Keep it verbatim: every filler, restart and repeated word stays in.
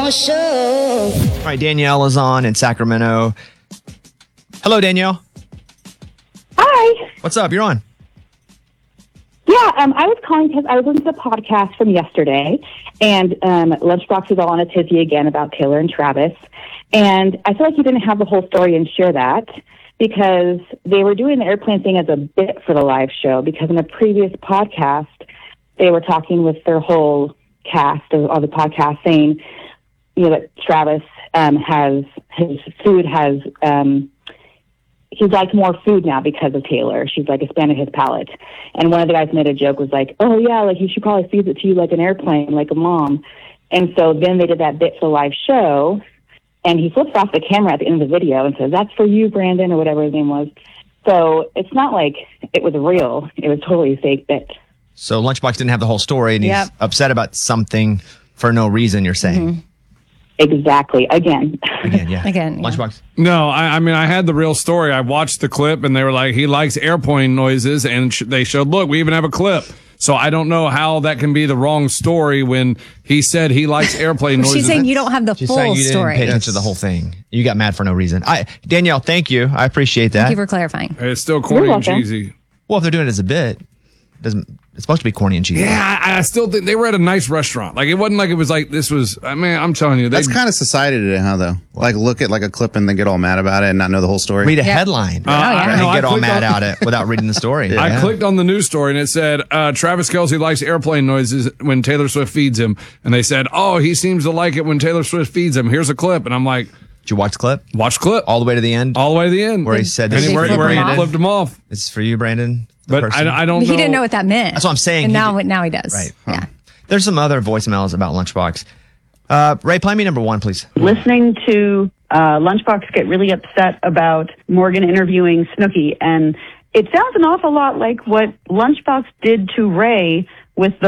Mama Show. All right, Danielle is on in Sacramento. Hello, Danielle. Hi. What's up? You're on. Yeah, um, I was calling because I was listening to the podcast from yesterday, and um, Lunchbox was all on a tizzy again about Taylor and Travis. And I feel like you didn't have the whole story and share that because they were doing the airplane thing as a bit for the live show, because in a previous podcast, they were talking with their whole cast of, of the podcast saying, you know, that Travis um, has, his food has, um, he's liked more food now because of Taylor. She's like expanded his palate. And one of the guys made a joke, was like, oh yeah, like he should probably feed it to you like an airplane, like a mom. And so then they did that bit for the live show, and he flips off the camera at the end of the video and says, that's for you, Brandon, or whatever his name was. So it's not like it was real. It was totally a fake bit. So Lunchbox didn't have the whole story, and he's Yep. upset about something for no reason, you're saying. Mm-hmm. Exactly. Again. Again, yeah. Again. yeah. Lunchbox. No, I, I mean, I had the real story. I watched the clip, and they were like, he likes airplane noises, and sh- they showed, look, we even have a clip. So I don't know how that can be the wrong story when he said he likes airplane noises. She's saying you don't have the She's full saying you story. didn't pay attention to the whole thing. You got mad for no reason. I, Danielle, thank you. I appreciate that. Thank you for clarifying. It's still corny You're and welcome. cheesy. Well, if they're doing it as a bit, it doesn't. It's supposed to be corny and cheesy. Yeah, I, I still think they were at a nice restaurant. Like, it wasn't like it was like this was, I mean, I'm telling you. They, That's kind of society today, huh, though? Like, look at like a clip and then get all mad about it and not know the whole story. Read a Yeah. headline Uh, I- and no, I get all clicked mad on- at it without reading the story. I Yeah. clicked on the news story and it said, uh, Travis Kelce likes airplane noises when Taylor Swift feeds him. And they said, oh, he seems to like it when Taylor Swift feeds him. Here's a clip. And I'm like, Did you watch the clip? watch clip. All the way to the end? All the way to the end. Where he said and this he, is where, for you, where he Brandon. flipped him off. It's for you, Brandon. the But person. I, I don't He know. didn't know what that meant. That's what I'm saying. And He now, did- now he does. Right. Yeah. There's some other voicemails about Lunchbox. Uh, Ray, play me number one, please. Listening to uh, Lunchbox get really upset about Morgan interviewing Snooki, and it sounds an awful lot like what Lunchbox did to Ray with the